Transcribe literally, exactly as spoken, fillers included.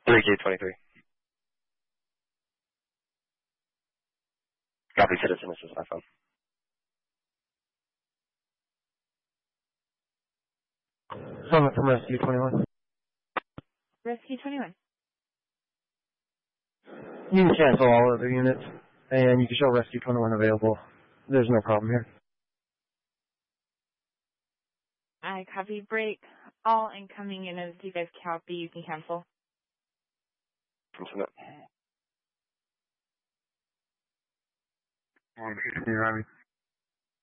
three K twenty-three. Copy, Citizen. This is my phone. Summit from Rescue twenty-one. Rescue twenty-one. You can cancel all other units, and you can show Rescue twenty-one available. There's no problem here. I copy. Break. All incoming units, you guys copy. You can cancel. From Summit. Can you hear me?